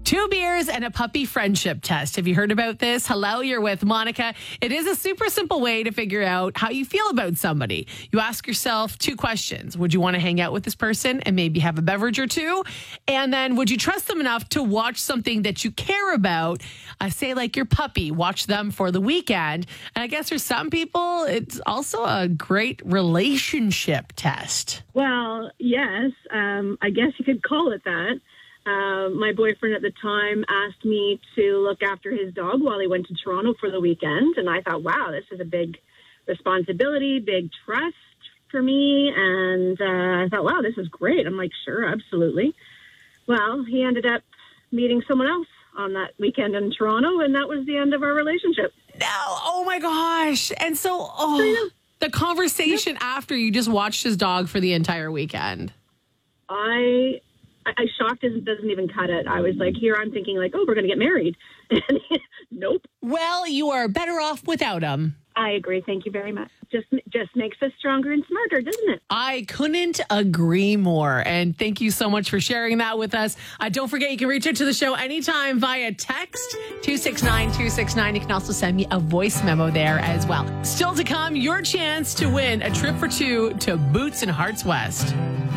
2 beers and a puppy friendship test. Have you heard about this? Hello, you're with Monica. It is a super simple way to figure out how you feel about somebody. You ask yourself 2 questions. Would you want to hang out with this person and maybe have a beverage or 2? And then would you trust them enough to watch something that you care about? Say like your puppy, watch them for the weekend. And I guess for some people, it's also a great relationship test. Well, yes, I guess you could call it that. My boyfriend at the time asked me to look after his dog while he went to Toronto for the weekend. And I thought, wow, this is a big responsibility, big trust for me. And I thought, wow, this is great. I'm like, sure, absolutely. Well, he ended up meeting someone else on that weekend in Toronto, and that was the end of our relationship. No, oh my gosh. And so, the conversation after you just watched his dog for the entire weekend. I shocked as it doesn't even cut it. I was like, here I'm thinking like, oh, we're going to get married. And nope. Well, you are better off without him. I agree. Thank you very much. Just makes us stronger and smarter, doesn't it? I couldn't agree more. And thank you so much for sharing that with us. Don't forget, you can reach out to the show anytime via text 269-269. You can also send me a voice memo there as well. Still to come, your chance to win a trip for 2 to Boots and Hearts West.